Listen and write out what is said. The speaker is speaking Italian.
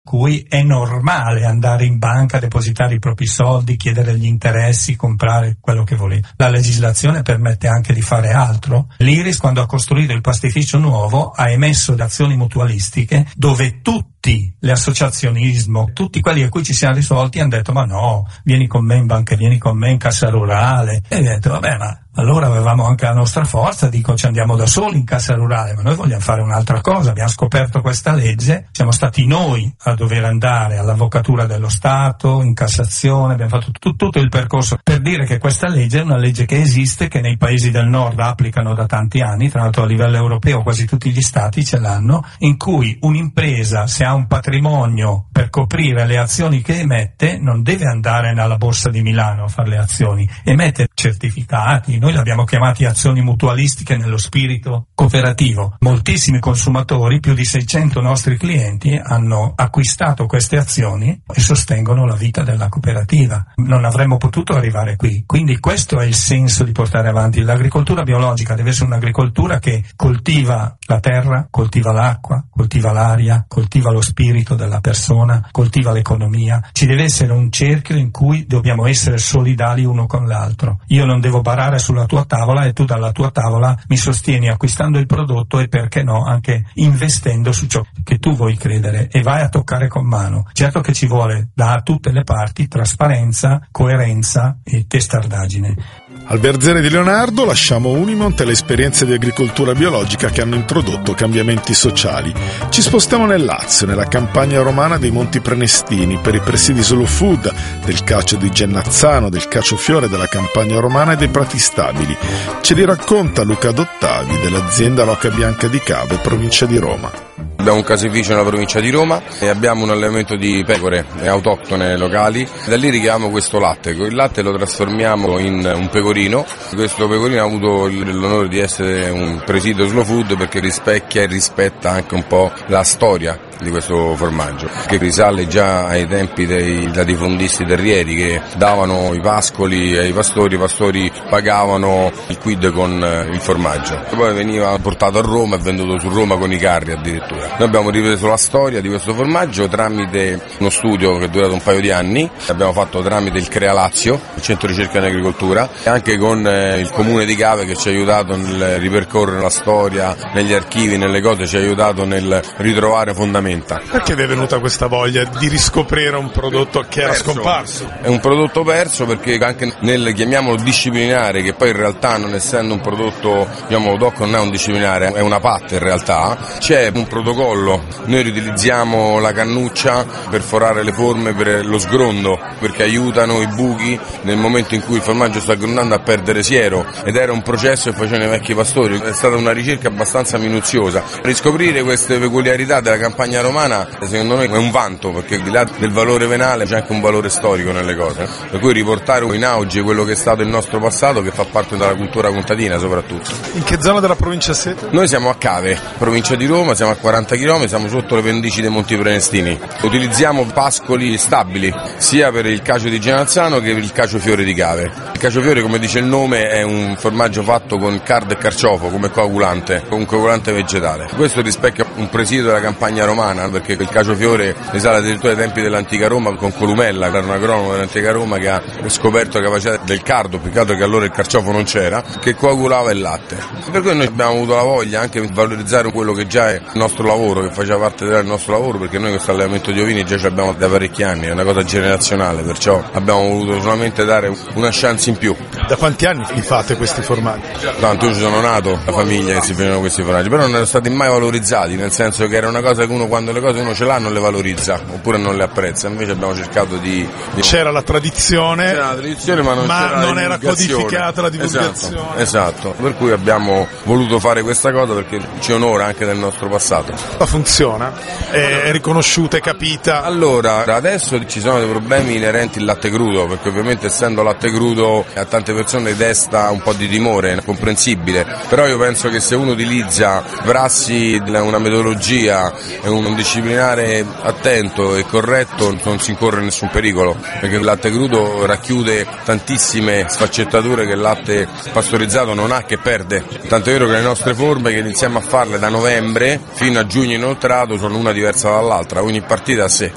cui è normale andare in banca, depositare i propri soldi, chiedere gli interessi, comprare quello che volete. La legislazione permette anche di fare altro. L'Iris, quando ha costruito il pastificio nuovo, ha emesso azioni mutualistiche dove tutti l'associazionismo, tutti quelli a cui ci siamo risolti hanno detto: ma no, vieni con me in banca, vieni con me in Cassa Rurale. E ho detto: vabbè, ma allora avevamo anche la nostra forza, dico, ci andiamo da soli in Cassa Rurale, ma noi vogliamo fare un'altra cosa. Abbiamo scoperto questa legge, siamo stati noi a dover andare all'Avvocatura dello Stato, in Cassazione, abbiamo fatto tutto il percorso per dire che questa legge è una legge che esiste, che nei paesi del nord applicano da tanti anni, tra l'altro a livello europeo quasi tutti gli stati ce l'hanno, in cui un'impresa, se ha un patrimonio per coprire le azioni che emette, non deve andare alla Borsa di Milano a fare le azioni, emette certificati. Noi l'abbiamo chiamati azioni mutualistiche nello spirito cooperativo. Moltissimi consumatori, più di 600 nostri clienti, hanno acquistato queste azioni e sostengono la vita della cooperativa. Non avremmo potuto arrivare qui. Quindi questo è il senso di portare avanti. L'agricoltura biologica deve essere un'agricoltura che coltiva la terra, coltiva l'acqua, coltiva l'aria, coltiva lo spirito della persona, coltiva l'economia. Ci deve essere un cerchio in cui dobbiamo essere solidali uno con l'altro. Io non devo barare sulla tua tavola e tu dalla tua tavola mi sostieni acquistando il prodotto e, perché no, anche investendo su ciò che tu vuoi credere, e vai a toccare con mano. Certo che ci vuole da tutte le parti trasparenza, coerenza e testardaggine. Al Verzere di Leonardo lasciamo Unimont e le esperienze di agricoltura biologica che hanno introdotto cambiamenti sociali. Ci spostiamo nel Lazio, nella campagna romana dei Monti Prenestini, per i presidi Slow Food, del cacio di Gennazzano, del Cacio-Fiore, della campagna romana e dei Prati Stabili. Ce li racconta Luca Dottavi dell'azienda L'Oca Bianca di Cave, provincia di Roma. Abbiamo un caseificio nella provincia di Roma e abbiamo un allevamento di pecore autoctone locali. Da lì richiamiamo questo latte. Il latte lo trasformiamo in un pecorino. Questo pecorino ha avuto l'onore di essere un presidio slow food perché rispecchia e rispetta anche un po' la storia di questo formaggio, che risale già ai tempi dei latifondisti terrieri che davano i pascoli ai pastori, i pastori pagavano il quid con il formaggio. Poi veniva portato a Roma e venduto su Roma con i carri addirittura. Noi abbiamo ripreso la storia di questo formaggio tramite uno studio che è durato un paio di anni, l'abbiamo fatto tramite il Crea Lazio, il centro ricerca in agricoltura, e anche con il comune di Cave che ci ha aiutato nel ripercorrere la storia, negli archivi, nelle cose, ci ha aiutato nel ritrovare fondamenta. Perché vi è venuta questa voglia di riscoprire un prodotto che era scomparso? È un prodotto perso perché anche nel, chiamiamolo, disciplinare, che poi in realtà non essendo un prodotto, diciamo, DOC non è un disciplinare, è una patta in realtà, c'è un protocollo. Noi riutilizziamo la cannuccia per forare le forme per lo sgrondo, perché aiutano i buchi nel momento in cui il formaggio sta grondando a perdere siero, ed era un processo che facevano i vecchi pastori. È stata una ricerca abbastanza minuziosa. Riscoprire queste peculiarità della campagna romana secondo noi è un vanto, perché al di là del valore venale c'è anche un valore storico nelle cose, per cui riportare in auge quello che è stato il nostro passato, che fa parte della cultura contadina soprattutto. In che zona della provincia siete? Noi siamo a Cave, provincia di Roma, siamo a 40 km, siamo sotto le pendici dei Monti Prenestini. Utilizziamo pascoli stabili sia per il cacio di Genazzano che per il Cacio-Fiore di Cave. Il Cacio-Fiore, come dice il nome, è un formaggio fatto con cardo e carciofo come coagulante, un coagulante vegetale. Questo rispecchia un presidio della campagna romana, perché il Cacio-Fiore risale addirittura ai tempi dell'antica Roma con Columella, che era un agronomo dell'antica Roma che ha scoperto la capacità del cardo, più che altro che allora il carciofo non c'era, che coagulava il latte. Per cui noi abbiamo avuto la voglia anche di valorizzare quello che già è il nostro lavoro, che faceva parte del nostro lavoro, perché noi questo allevamento di ovini già ce l'abbiamo da parecchi anni, è una cosa generazionale, perciò abbiamo voluto solamente dare una chance in più. Da quanti anni li fate questi formaggi? Tanto io ci sono nato, la famiglia che si facevano questi formaggi, però non erano stati mai valorizzati, nel senso che era una cosa che uno, quando le cose uno ce l'ha, non le valorizza oppure non le apprezza. Invece abbiamo cercato di... C'era la tradizione, ma non era codificata la divulgazione. Esatto, per cui abbiamo voluto fare questa cosa perché ci onora anche del nostro passato. Ma funziona? È riconosciuta, è capita? Allora, adesso ci sono dei problemi inerenti al latte crudo, perché ovviamente essendo latte crudo a tante persone desta un po' di timore, è comprensibile, però io penso che se uno utilizza prassi, una metodologia e un disciplinare attento e corretto, non si incorre nessun pericolo, perché il latte crudo racchiude tantissime sfaccettature che il latte pastorizzato non ha, che perde. Tanto è vero che le nostre forme, che iniziamo a farle da novembre fino a giugno inoltrato, sono una diversa dall'altra, ogni partita a sé.